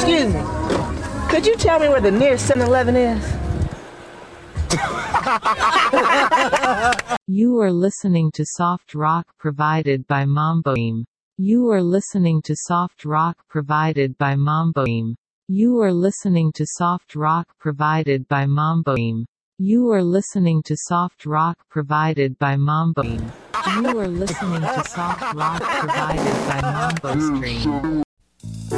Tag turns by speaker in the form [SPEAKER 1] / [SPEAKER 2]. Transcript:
[SPEAKER 1] Excuse me. Could you tell me where the nearest 7-Eleven is?
[SPEAKER 2] You are listening to soft rock provided by Mamboim. You are listening to soft rock provided by Mamboim. You are listening to soft rock provided by Mamboim. You are listening to soft rock provided by Mamboim. You are listening to soft rock provided by Mambo Stream.